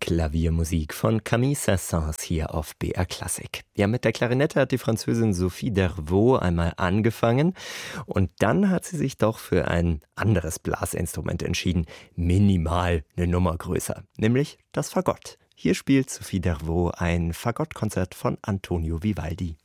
Klaviermusik von Camille Saint-Saëns hier auf BR Klassik. Ja, mit der Klarinette hat die Französin Sophie Dervaux einmal angefangen und dann hat sie sich doch für ein anderes Blasinstrument entschieden, minimal eine Nummer größer, nämlich das Fagott. Hier spielt Sophie Dervaux ein Fagottkonzert von Antonio Vivaldi.